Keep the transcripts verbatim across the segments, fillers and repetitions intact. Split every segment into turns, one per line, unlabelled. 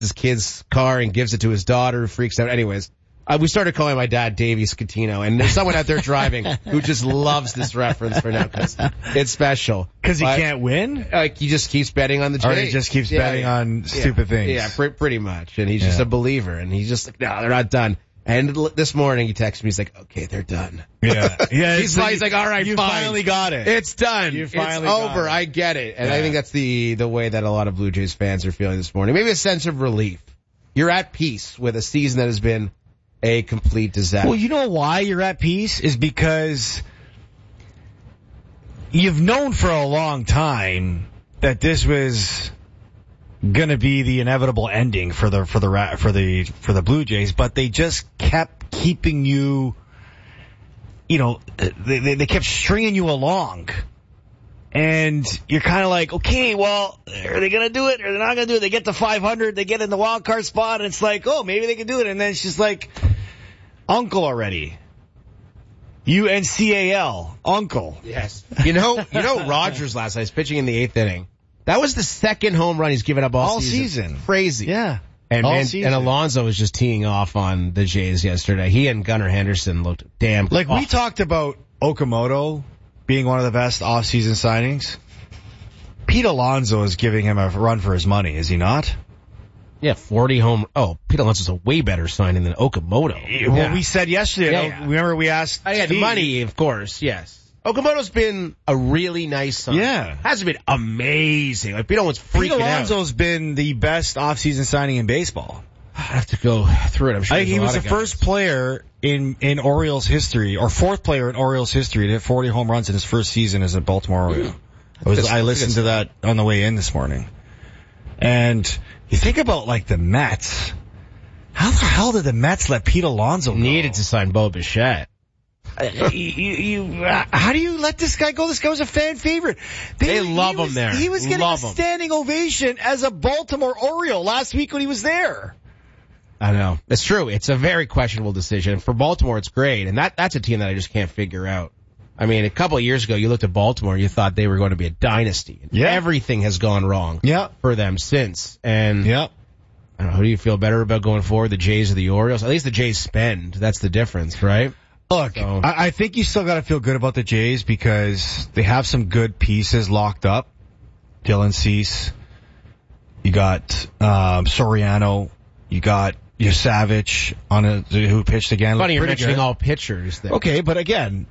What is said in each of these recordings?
his kid's car and gives it to his daughter, who freaks out. Anyways, uh, we started calling my dad Davey Scatino, and there's someone out there driving who just loves this reference for now because it's special.
Because he
But,
can't win?
Like, he just keeps betting on the
Or
Jays.
he just keeps
Yeah,
betting
yeah.
on stupid
yeah.
things?
Yeah, pr- pretty much. And he's just
Yeah.
a believer, and he's just like, no, they're not done. And l- this morning he texted me, he's like, okay, they're done.
Yeah. yeah
He's,
so
like, he's like, all right,
you
fine.
finally got it.
It's done.
You finally
it's
got
over.
it.
I get it. And
Yeah.
I think that's the, the way that a lot of Blue Jays fans are feeling this morning. Maybe a sense of relief. You're at peace with a season that has been a complete disaster.
Well, you know why you're at peace is because you've known for a long time that this was gonna be the inevitable ending for the for the Ra- for the for the Blue Jays, but they just kept keeping you, you know, they they, they kept stringing you along. And you're kind of like, okay, well, are they going to do it? Or they're not going to do it? They get to five hundred, they get in the wild card spot, and it's like, oh, maybe they can do it. And then it's just like, uncle already. U N C A L, uncle.
Yes. You know, you know Rogers last night is pitching in the eighth inning. That was the second home run he's given up all,
All season.
Crazy.
Yeah.
And,
all
and,
season.
and Alonso was just teeing off on the Jays yesterday. He and Gunnar Henderson looked damn
Like, we
awful.
talked about Okamoto being one of the best off-season signings. Pete Alonso is giving him a run for his money, is he not?
Yeah, forty home. Oh, Pete Alonso's a way better signing than Okamoto.
Well,
Yeah.
we said yesterday,
Yeah,
though,
yeah.
remember we asked
I had the
Steve.
money, of course, yes. Okamoto's been a really nice sign.
Yeah.
Hasn't been amazing. Like, Pete was
Pete
freaking out.
Alonso's been the best off-season signing in baseball.
I have to go through it. I'm sure
I think
there's
he
a
was
lot
the
of
first
guys.
player in, in Orioles history, or fourth player in Orioles history to hit forty home runs in his first season as a Baltimore Oriole. I was, I listened to that on the way in this morning. And you think about, like, the Mets. How the hell did the Mets let Pete Alonso go?
Needed to sign Bo Bichette.
Uh, you, you, uh, how do you let this guy go? This guy was a fan favorite.
They love
he
him
was,
there.
He was getting
Love
a
him.
standing ovation as a Baltimore Oriole last week when he was there.
I know. It's true. It's a very questionable decision. For Baltimore, it's great. And that that's a team that I just can't figure out. I mean, a couple of years ago, you looked at Baltimore, you thought they were going to be a dynasty. And
Yeah.
everything has gone wrong
Yeah.
for them since. And
Yeah.
I don't know, who do you feel better about going forward, the Jays or the Orioles? At least the Jays spend. That's the difference, right?
Look,
So-
I, I think you still got to feel good about the Jays because they have some good pieces locked up. Dylan Cease, you got um, Soriano, you got Yosavich on a, who pitched again.
Funny you're
Pretty
mentioning
good.
all pitchers there.
Okay, but again,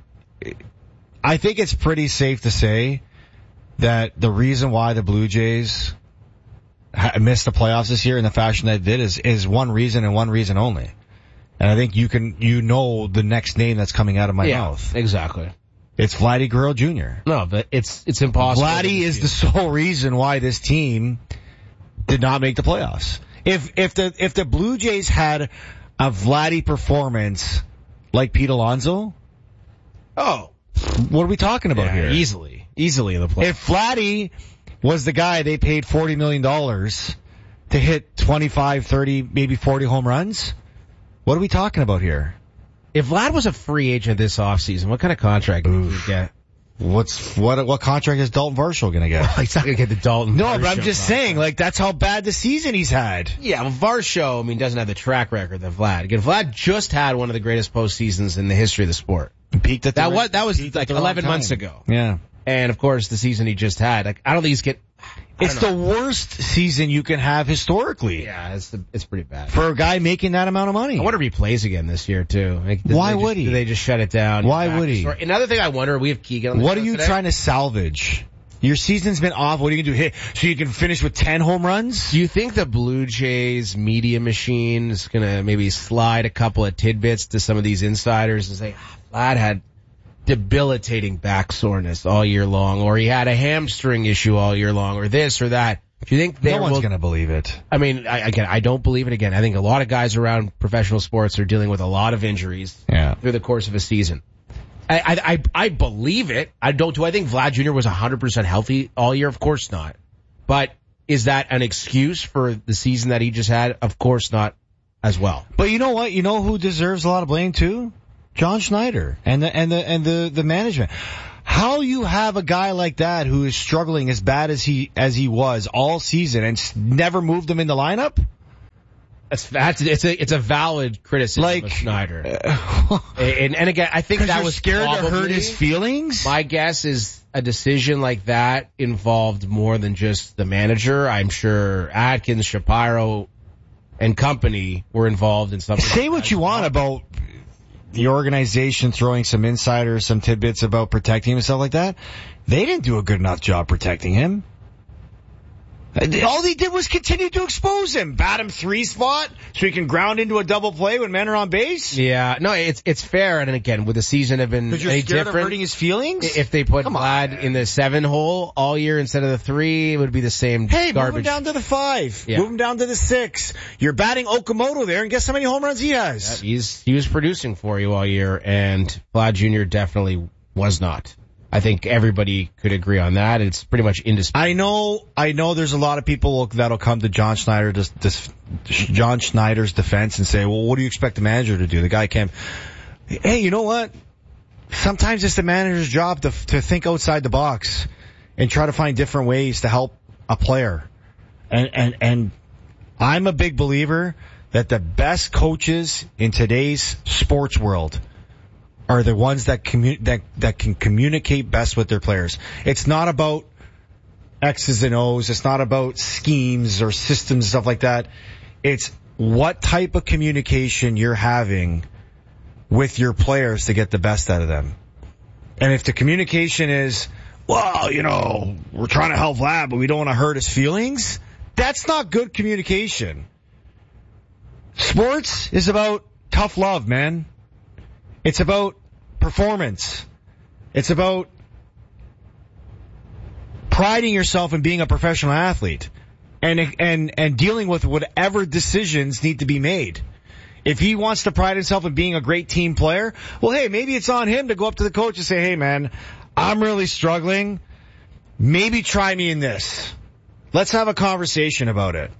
I think it's pretty safe to say that the reason why the Blue Jays ha- missed the playoffs this year in the fashion they did is is one reason and one reason only. And I think you can you know the next name that's coming out of my
Yeah,
mouth.
exactly.
It's Vladdy Guerrero Junior
No, but it's it's impossible.
Vladdy is the sole reason why this team did not make the playoffs. If if the if the Blue Jays had a Vladdy performance like Pete Alonso,
Oh,
what are we talking about
yeah,
here?
easily. Easily in the playoffs.
If Vladdy was the guy they paid forty million dollars to hit twenty-five, thirty, maybe forty home runs, what are we talking about here?
If Vlad was a free agent this offseason, what kind of contract did he get?
What's what what contract is Dalton Varsho going to get?
He's not going to get the Dalton.
No, but I'm
Varsho
just
contract.
saying, like, that's how bad the season he's had.
Yeah, well, Varsho, I mean, doesn't have the track record that Vlad. Again, Vlad just had one of the greatest postseasons in the history of the sport.
Peaked at the
That was that was
peaked at
like
the wrong
eleven
time.
months ago.
Yeah.
And of course, the season he just had. Like, I don't think he's get. I
It's
don't
the
know.
worst season you can have historically
Yeah, it's the, it's pretty bad.
for a guy making that amount of money.
I wonder if he plays again this year too. Like, did
Why
they just-
would he?
Do they just shut it down?
Why
Back
would
to
he?
story. Another thing I wonder. We have Keegan. On the
What
show
are you
today.
trying to salvage? Your season's been off. What are you going to do? Hit so you can finish with ten home runs?
Do you think the Blue Jays media machine is going to maybe slide a couple of tidbits to some of these insiders and say, ah, Vlad had debilitating back soreness all year long, or he had a hamstring issue all year long, or this or that? Do you think they
No one's
will?
going to believe it.
I mean, I, again, I don't believe it. Again, I think a lot of guys around professional sports are dealing with a lot of injuries
Yeah.
through the course of a season. I, I, I, I believe it. I don't. Do I think Vlad Junior was one hundred percent healthy all year? Of course not. But is that an excuse for the season that he just had? Of course not, as well.
But you know what? You know who deserves a lot of blame too? John Schneider and the and the and the the management. How you have a guy like that who is struggling as bad as he as he was all season and s- never moved him in the lineup?
That's, that's it's a it's a valid criticism
Like,
of Schneider.
Uh,
and, and again, I think that
you're
was
scared
probably,
to hurt his feelings?
My guess is a decision like that involved more than just the manager. I'm sure Atkins, Shapiro, and company were involved in something.
Say
like
what
that.
you want about the organization throwing some insiders, some tidbits about protecting him and stuff like that. They didn't do a good enough job protecting him. All they did was continue to expose him. Bat him three spot so he can ground into a double play when men are on base.
Yeah, no, it's it's fair. And again, would the season have been
Because you're
any
scared
different
of hurting his feelings?
if they put
Come
Vlad
on.
in the seven hole all year instead of the three? It would be the same
Hey,
garbage.
move him down to the five.
Yeah.
Move him down to the six. You're batting Okamoto there, and guess how many home runs he has?
He's he was producing for you all year, and Vlad Junior definitely was not. I think everybody could agree on that. It's pretty much indisputable.
I know, I know there's a lot of people that'll come to John Schneider, this, this, John Schneider's defense and say, well, what do you expect the manager to do? The guy can't. Hey, you know what? Sometimes it's the manager's job to, to think outside the box and try to find different ways to help a player. And, and, and I'm a big believer that the best coaches in today's sports world are the ones that commu- that that can communicate best with their players. It's not about X's and O's. It's not about schemes or systems, stuff like that. It's what type of communication you're having with your players to get the best out of them. And if the communication is, well, you know, we're trying to help Vlad, but we don't want to hurt his feelings, that's not good communication. Sports is about tough love, man. It's about performance. It's about priding yourself in being a professional athlete and and and dealing with whatever decisions need to be made. If he wants to pride himself in being a great team player, well, hey, maybe it's on him to go up to the coach and say, hey, man, I'm really struggling. Maybe try me in this. Let's have a conversation about it.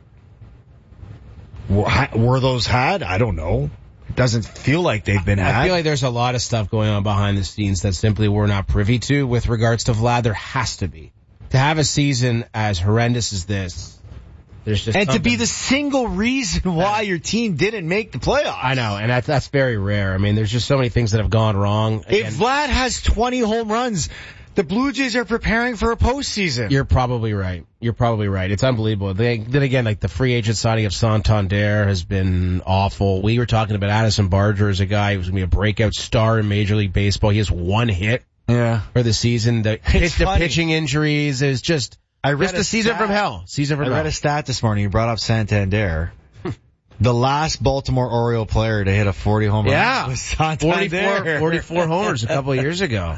Were those had? I don't know. It doesn't feel like they've been had.
I feel like there's a lot of stuff going on behind the scenes that simply we're not privy to with regards to Vlad. There has to be. To have a season as horrendous as this, there's just
and
something.
to be the single reason why your team didn't make the playoffs.
I know, and that's, that's very rare. I mean, there's just so many things that have gone wrong.
If
and
Vlad has twenty home runs, the Blue Jays are preparing for a postseason.
You're probably right. You're probably right. It's unbelievable. They, then again, like the free agent signing of Santander has been awful. We were talking about Addison Barger as a guy who's going to be a breakout star in Major League Baseball. He has one hit
yeah.
for the season. The,
It's
the
funny.
pitching injuries is just,
I read
just the
a
season
stat.
from hell. Season from
I
hell.
read a stat this morning. You brought up Santander. The last Baltimore Oriole player to hit a forty home run
Yeah.
was Santander.
forty-four, forty-four homers a couple of years ago.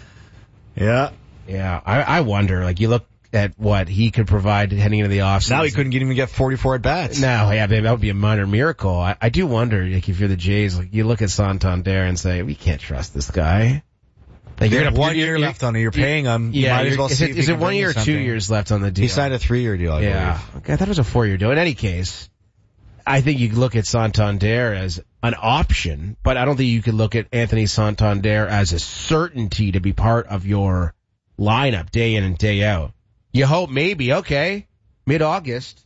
Yeah.
Yeah, I, I wonder, like, you look at what he could provide heading into the offseason.
Now he couldn't even get forty-four at bats.
No, yeah, that would be a minor miracle. I, I do wonder, like, if you're the Jays, like, you look at Santander and say, we can't trust this guy. Like,
You
you're
have
gonna
one
you're-
year
you're-
left on it. You're paying him. You
Yeah,
might as
you're-
well
is
see
it,
if
is
he
it
can
one
bring
year
you
or two
something.
years left on the deal?
He signed a three-year deal, I
Yeah.
believe.
Okay, I thought it was a four-year deal. In any case, I think you could look at Santander as an option, but I don't think you could look at Anthony Santander as a certainty to be part of your lineup day in and day out. You hope maybe, okay, mid-August,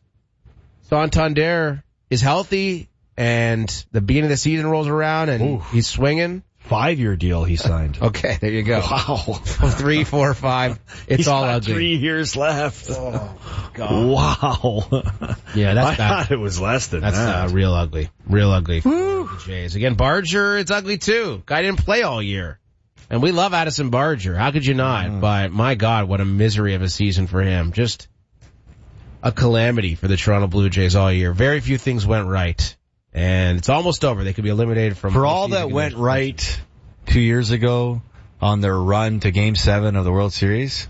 Santander is healthy and the beginning of the season rolls around and
Ooh.
he's swinging.
Five-year deal he signed.
Okay, there you go.
Wow.
Three, four, five. It's
He's
all
got
ugly.
three years left.
Oh, God.
Wow.
Yeah, that's
I
that.
thought it was less than
That's
that.
uh, real ugly. Real ugly for the Jays. Again, Barger, it's ugly too. Guy didn't play all year. And we love Addison Barger. How could you not?
Mm.
But my God, what a misery of a season for him. Just a calamity for the Toronto Blue Jays all year. Very few things went right. And it's almost over. They could be eliminated from...
For all that went right two years ago on their run to Game seven of the World Series,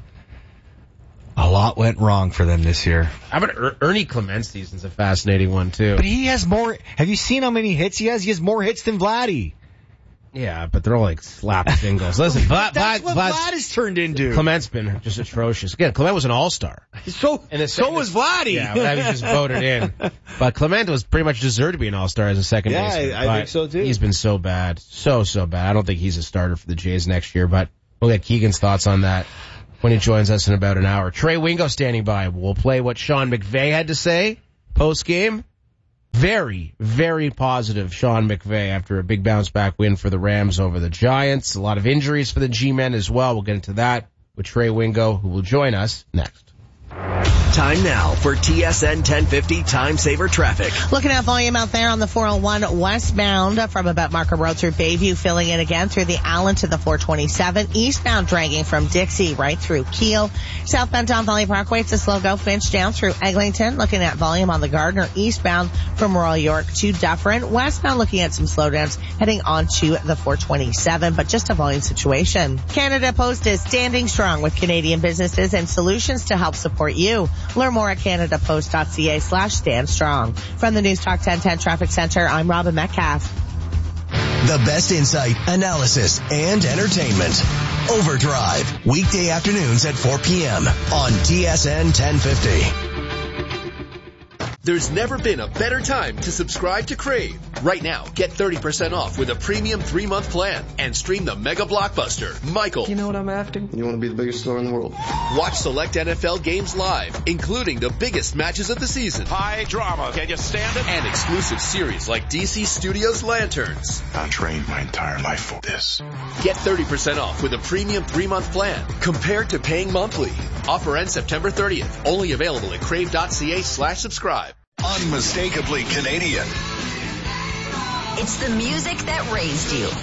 a lot went wrong for them this year.
How about er- Ernie Clement's season's a fascinating one too.
But he has more... Have you seen how many hits he has? He has more hits than Vladdy.
Yeah, but they're all like slap singles. Listen, Vlad,
That's
Vlad,
what
Vlad,
Vlad has turned into.
Clement's been just atrocious. Again, Clement was an all-star.
So,
And the
so
second-
was Vladdy.
Yeah, but he just voted in. But Clement was pretty much deserved to be an all-star as a second
Yeah,
baseman.
I- I
But
think so, too.
He's been so bad. So, so bad. I don't think he's a starter for the Jays next year, but we'll get Keegan's thoughts on that when he joins us in about an hour. Trey Wingo standing by. We'll play what Sean McVay had to say post-game. very, very positive Sean McVay after a big bounce-back win for the Rams over the Giants. A lot of injuries for the G-men as well. We'll get into that with Trey Wingo, who will join us next.
Time now for T S N ten fifty Time Saver Traffic.
Looking at volume out there on the four oh one westbound from about Markham Road through Bayview, filling in again through the Allen to the four twenty-seven. Eastbound dragging from Dixie right through Kiel. Southbound Don Valley Parkway, it's a slow go. Finch down through Eglinton. Looking at volume on the Gardner eastbound from Royal York to Dufferin. Westbound looking at some slowdowns heading on to the four twenty-seven, but just a volume situation. Canada Post is standing strong with Canadian businesses and solutions to help support you. Learn more at canadapost.ca slash stand strong. From the News Talk ten ten Traffic Center, I'm Robin Metcalf.
The best insight, analysis, and entertainment. Overdrive, weekday afternoons at four p.m. on T S N ten fifty.
There's never been a better time to subscribe to Crave. Right now, get thirty percent off with a premium three-month plan and stream the mega blockbuster, Michael.
You know what I'm after? You want to be the biggest star in the world.
Watch select N F L games live, including the biggest matches of the season.
High drama. Can you stand it?
And exclusive series like D C Studios Lanterns.
I trained my entire life for this.
Get thirty percent off with a premium three-month plan compared to paying monthly. Offer ends September thirtieth. Only available at crave.ca slash subscribe.
Unmistakably Canadian.
It's the music that raised you.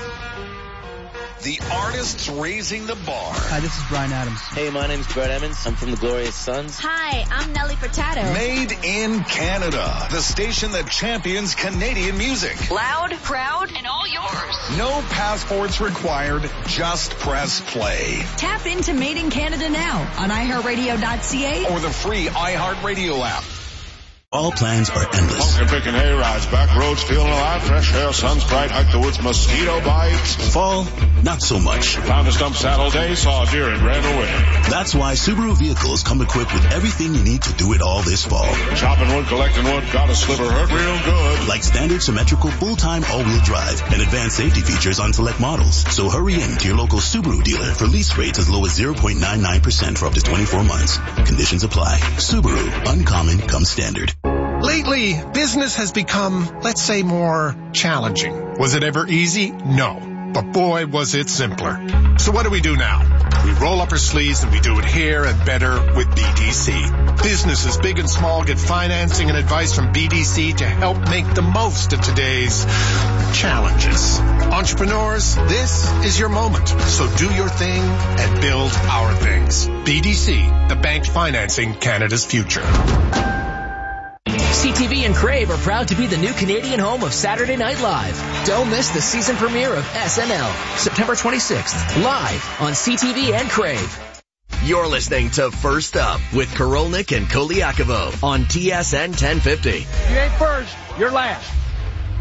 The artists raising the bar.
Hi, this is Bryan Adams.
Hey, my name's Brett Emmons. I'm from the Glorious Sons.
Hi, I'm Nelly Furtado.
Made in Canada. The station that champions Canadian music.
Loud, proud, and all yours.
No passports required. Just press play.
Tap into Made in Canada now on i heart radio dot c a
or the free iHeartRadio app.
All plans are endless.
Pumpkin picking hay rides, back roads feeling alive, fresh air, sun's bright, hike the woods, mosquito bites.
Fall, not so much.
Found a stump saddle day, saw a deer and ran away.
That's why Subaru vehicles come equipped with everything you need to do it all this fall.
Chopping wood, collecting wood, got a sliver hurt real good.
Like standard symmetrical full-time all-wheel drive and advanced safety features on select models. So hurry in to your local Subaru dealer for lease rates as low as zero point nine nine percent for up to twenty-four months. Conditions apply. Subaru, uncommon comes standard.
Lately, business has become, let's say, more challenging. Was it ever easy? No. But boy, was it simpler. So what do we do now? We roll up our sleeves and we do it here and better with B D C. Businesses big and small get financing and advice from B D C to help make the most of today's challenges. Entrepreneurs, this is your moment. So do your thing and build our things. B D C, the bank financing Canada's future.
C T V and Crave are proud to be the new Canadian home of Saturday Night Live. Don't miss the season premiere of S N L, September twenty-sixth, live on C T V and Crave.
You're listening to First Up with Korolnik and Koliakovo on T S N ten fifty.
You ain't first, you're last.